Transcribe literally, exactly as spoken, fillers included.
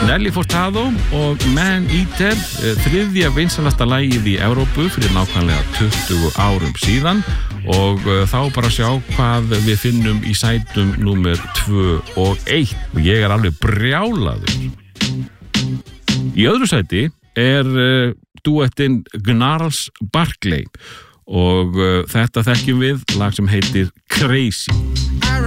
Nelly Furtado og Man Eater, þriðja vinsalasta lagið í Evrópu fyrir nákvæmlega tuttugu árum síðan og þá bara sjá hvað við finnum í sætum númer tvö og eitt og ég er alveg brjálaður. Í öðru sæti er uh, duettinn Gnarls Barkley og uh, þetta þekkjum við lag sem heitir Crazy. I